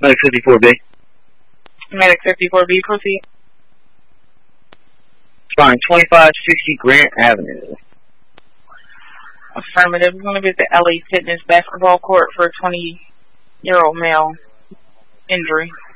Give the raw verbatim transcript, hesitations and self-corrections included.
Medic fifty-four B. Medic fifty-four B, proceed. Fine, twenty-five sixty Grant Avenue. Affirmative. We're going to visit the L A Fitness basketball court for a twenty-year-old male injury.